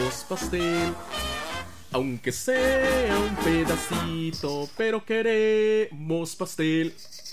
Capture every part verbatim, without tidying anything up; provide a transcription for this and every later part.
queremos pastel. Aunque sea un pedacito, pero queremos pastel.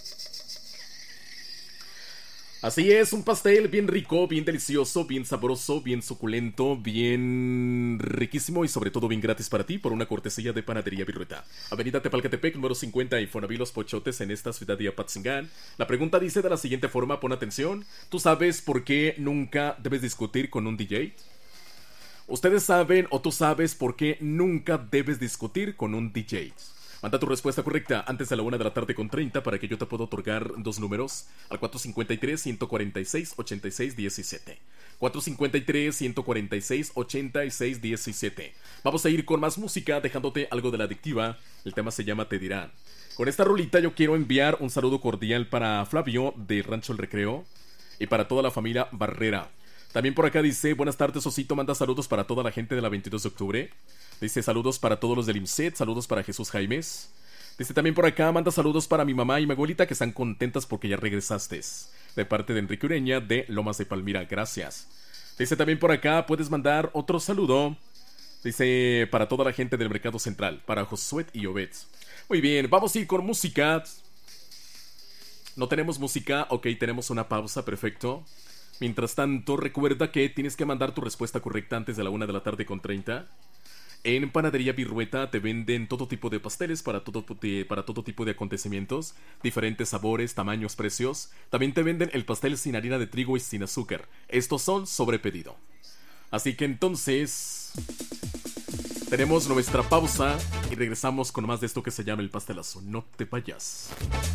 Así es, un pastel bien rico, bien delicioso, bien sabroso, bien suculento, bien riquísimo y sobre todo bien gratis para ti por una cortesía de Panadería Virrueta. Avenida Tepalcatepec, número cincuenta, Infonavit Los Pochotes, en esta ciudad de Apatzingán. La pregunta dice de la siguiente forma, pon atención. ¿Tú sabes por qué nunca debes discutir con un D J? Ustedes saben o tú sabes por qué nunca debes discutir con un D J. Manda tu respuesta correcta antes de la una de la tarde con treinta para que yo te pueda otorgar dos números al cuatro cinco tres, uno cuatro seis, ocho seis uno siete. cuatro cinco tres, uno cuatro seis, ocho seis uno siete. Vamos a ir con más música dejándote algo de la adictiva. El tema se llama Te Dirán. Con esta rolita yo quiero enviar un saludo cordial para Flavio de Rancho El Recreo y para toda la familia Barrera. También por acá dice, buenas tardes Osito, manda saludos para toda la gente de la veintidós de octubre. Dice saludos para todos los del IMSET, saludos para Jesús Jaimes. Dice también por acá, manda saludos para mi mamá y mi abuelita que están contentas porque ya regresaste. De parte de Enrique Ureña de Lomas de Palmira, gracias. Dice también por acá, puedes mandar otro saludo. Dice para toda la gente del Mercado Central, para Josué y Obed. Muy bien, vamos a ir con música. No tenemos música, ok, tenemos una pausa, perfecto. Mientras tanto, recuerda que tienes que mandar tu respuesta correcta antes de la una de la tarde con treinta. En Panadería Virrueta te venden todo tipo de pasteles para todo, para todo tipo de acontecimientos, diferentes sabores, tamaños, precios. También te venden el pastel sin harina de trigo y sin azúcar. Estos son sobre pedido. Así que entonces tenemos nuestra pausa y regresamos con más de esto que se llama el pastelazo. No te vayas.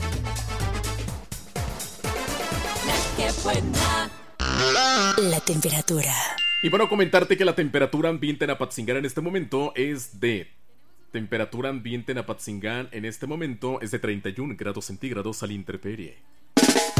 ¡Qué buena! La temperatura. Y bueno, comentarte que la temperatura ambiente en Apatzingán en este momento es de... Temperatura ambiente en Apatzingán en este momento es de treinta y un grados centígrados a la intemperie.